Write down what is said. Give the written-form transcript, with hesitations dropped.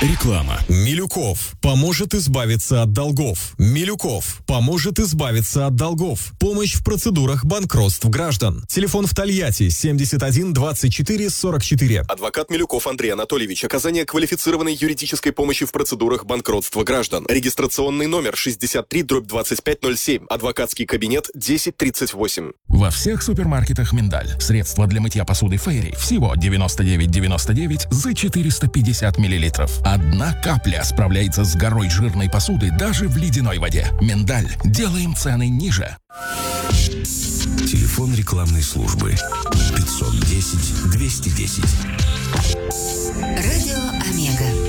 Реклама. Милюков поможет избавиться от долгов. Милюков поможет избавиться от долгов. Помощь в процедурах банкротств граждан. Телефон в Тольятти 71 24 44. Адвокат Милюков Андрей Анатольевич. Оказание квалифицированной юридической помощи в процедурах банкротства граждан. Регистрационный номер 63/2507. Адвокатский кабинет 1038. Во всех супермаркетах «Миндаль». Средства для мытья посуды «Фейри» всего 99,99 за 450 мл. Одна капля справляется с горой жирной посуды даже в ледяной воде. «Миндаль». Делаем цены ниже. Телефон рекламной службы 510 210. Радио Омега.